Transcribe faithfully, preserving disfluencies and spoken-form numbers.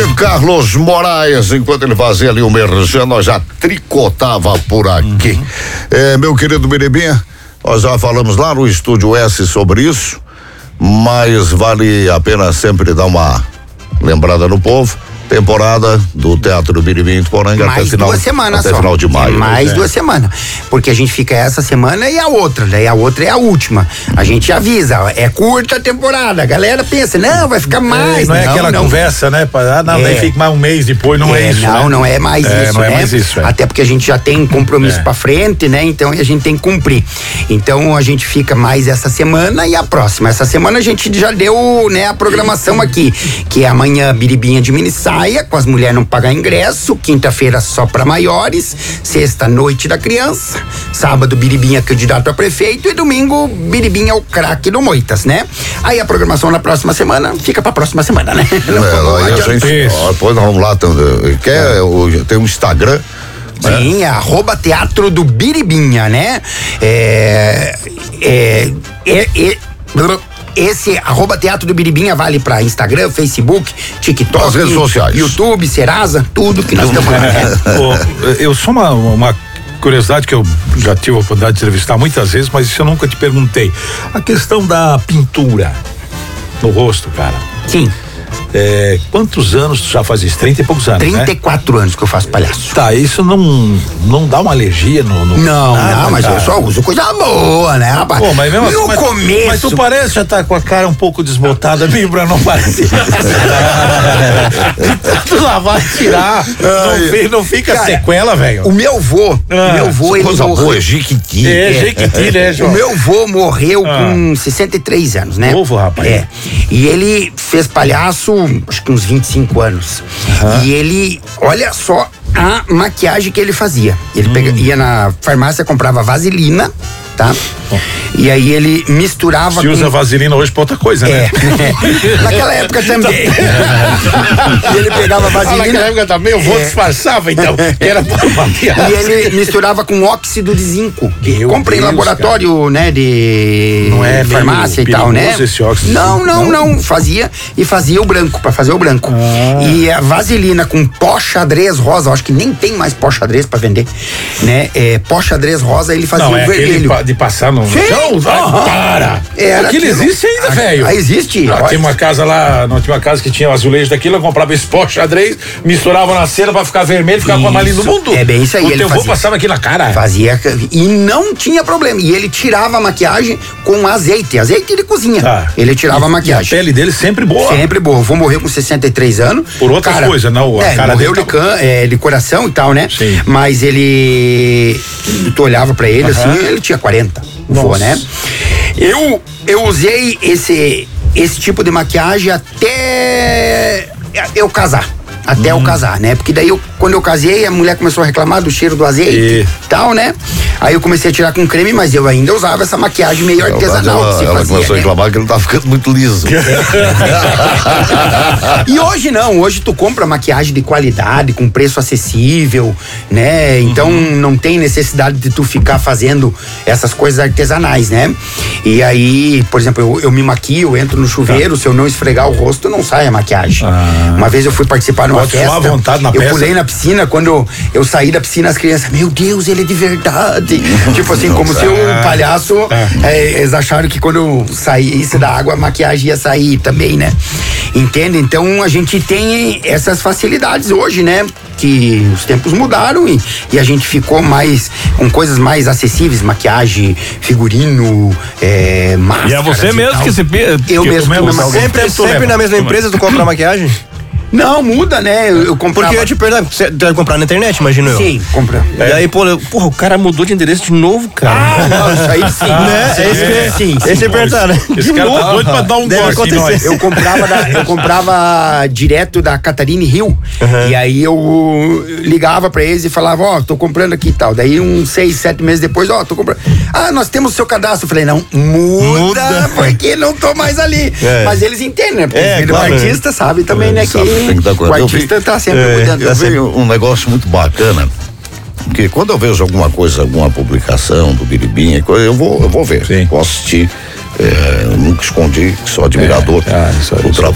querido Carlos Moraes, enquanto ele fazia ali o merchan, nós já tricotava por aqui. Uhum. É, meu querido Biribinha, nós já falamos lá no Estúdio S sobre isso, mas vale a pena sempre dar uma lembrada no povo. Temporada do Teatro do Biribinha em Poranga mais até final, duas semanas até só. final de maio. É mais é. duas semanas, porque a gente fica essa semana e a outra, daí a outra é a última. A gente avisa, é curta a temporada, a galera pensa, não, vai ficar mais. É, não, não é aquela não. conversa, né? Ah, não, é. daí fica mais um mês depois, não é, é isso. Não, né? não é mais é, isso, não né? É mais isso, é. Até porque a gente já tem compromisso é. pra frente, né? Então a gente tem que cumprir. Então a gente fica mais essa semana e a próxima. Essa semana a gente já deu, né, a programação aqui, que é amanhã Biribinha de mini saia, com as mulheres não pagar ingresso, quinta-feira só para maiores, sexta noite da criança, sábado Biribinha candidato a prefeito e domingo Biribinha o craque do Moitas, né? Aí a programação na próxima semana fica pra próxima semana, né? É, aí a gente, ó, depois nós vamos lá, tem, quer, tem um Instagram. Sim, é arroba Teatro do Biribinha, né? É, é, é, é Esse arroba Teatro do Biribinha vale pra Instagram, Facebook, TikTok, as redes sociais, YouTube, Serasa, tudo que nós estamos lá. Eu só uma, uma curiosidade que eu já tive a oportunidade de entrevistar muitas vezes, mas isso eu nunca te perguntei. A questão da pintura no rosto, cara. Sim. É, quantos anos tu já faz isso? trinta e poucos anos, trinta e quatro né? anos que eu faço palhaço. Tá, isso não não dá uma alergia no... no não, nada, não, mas cara. Eu só uso coisa boa, né, rapaz? Pô, mas mesmo no assim, mas, começo... Mas tu parece já tá com a cara um pouco desbotada, Bíblia, não parece? Tu lá vai tirar, não, fica, não fica cara, sequela, velho. O meu vô, ah, meu vô, ele coisa morreu. Boa, é Jequiti. É, é Jequiti, né, João? O meu vô morreu ah. com sessenta e três anos, né? Novo, rapaz. É. E ele fez palhaço, acho que uns vinte e cinco anos. Uhum. E ele, olha só a maquiagem que ele fazia. Ele hum. pega, ia na farmácia, comprava vaselina, tá? Bom. E aí ele misturava. Se com... usa vaselina hoje pra outra coisa, né? É. Naquela época também. E ele pegava vaselina. Ah, naquela época também eu vou é. disfarçava, então. Que era pra e ele misturava com óxido de zinco. Meu Compra em Deus, laboratório, cara. Né? De não é farmácia e tal, né? Esse óxido não, não, não, não. Fazia e fazia o branco, pra fazer o branco. Ah. E a vaselina com pó xadrez rosa, acho que nem tem mais pó xadrez pra vender, né? É, pó xadrez rosa, ele fazia não, o é vermelho. De passar no chão? Uhum. Para! Era aquilo existe ainda, velho. Ah, existe. Ah, tem uma casa lá, não tinha uma casa que tinha o azulejo daquilo, eu comprava esse pó xadrez, misturava na cera pra ficar vermelho, ficava com a malinha do mundo. É bem isso aí. O ele teu fazia, vô passava aqui na cara. Fazia, e não tinha problema. E ele tirava a maquiagem com azeite, azeite de cozinha. Ah, ele tirava a maquiagem. E a pele dele sempre boa. Sempre boa. Vou morrer com sessenta e três anos. Por outras cara, coisas, não? A é, cara morreu dele de, can, é, de coração e tal, né? Sim. Mas ele, tu olhava pra ele, uh-huh. assim, ele tinha quarenta. Vô, né? Eu, eu usei esse, esse tipo de maquiagem até eu casar. Até hum. eu casar, né? Porque daí, eu, quando eu casei, a mulher começou a reclamar do cheiro do azeite e tal, né? Aí eu comecei a tirar com creme, mas eu ainda usava essa maquiagem meio artesanal ela, que se ela fazia, começou né? a reclamar que ele tava ficando muito liso. E hoje não, hoje tu compra maquiagem de qualidade, com preço acessível, né? Então uhum. não tem necessidade de tu ficar fazendo essas coisas artesanais, né? E aí, por exemplo, eu, eu me maquio, eu entro no chuveiro, tá. se eu não esfregar o rosto, não sai a maquiagem. Ah. Uma vez eu fui participar de uma Pode festa, à vontade na eu peça. pulei na piscina, quando eu, eu saí da piscina, as crianças, meu Deus, ele é de verdade. Tipo assim, como se o palhaço, é, eles acharam que quando eu saísse da água, a maquiagem ia sair também, né? Entende? Então a gente tem essas facilidades hoje, né? Que os tempos mudaram e, e a gente ficou mais com coisas mais acessíveis, maquiagem, figurino, é, máscara. E é você mesmo que se eu que mesmo, mesmo sempre, sempre na mesma empresa tu compra maquiagem? Não, muda, né? Eu, eu comprava... Porque eu te pergunto, você deve comprar na internet, imagino eu. Sim, compra. É. E aí, pô, eu, porra, o cara mudou de endereço de novo, cara. Ah, não, isso aí sim. Ah, né? Sim, é isso que, sim, sim, esse é perguntar, né? Esse cara tá doido pra dar um corte em nós. Eu comprava, da, eu comprava direto da Catarina Rio. Uhum. E aí eu ligava pra eles e falava, ó, oh, tô comprando aqui e tal. Daí uns seis, sete meses depois, ó, oh, tô comprando. Ah, nós temos o seu cadastro. Eu falei, não, muda, muda. porque não tô mais ali. É. Mas eles entendem, né? Porque é, claro, o artista é. sabe também, é, né? Sabe, que, que o artista tá sempre é, cuidando. Eu vi um negócio muito bacana, que quando eu vejo alguma coisa, alguma publicação do Biribinha, eu vou, eu vou ver, Sim. vou assistir. É, eu nunca escondi, sou admirador é, ah, isso, do isso. trabalho